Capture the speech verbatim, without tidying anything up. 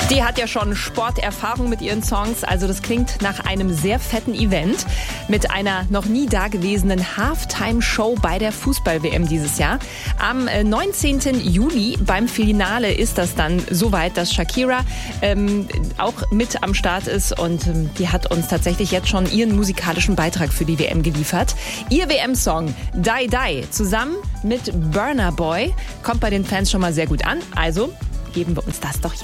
Die hat ja schon Sporterfahrung mit ihren Songs, also das klingt nach einem sehr fetten Event mit einer noch nie dagewesenen Halftime-Show bei der Fußball-W M dieses Jahr. Am neunzehnten Juli beim Finale ist das dann soweit, dass Shakira ähm, auch mit am Start ist und ähm, die hat uns tatsächlich jetzt schon ihren musikalischen Beitrag für die W M geliefert. Ihr W M-Song Die Die zusammen mit Burna Boy kommt bei den Fans schon mal sehr gut an, also geben wir uns das doch jetzt.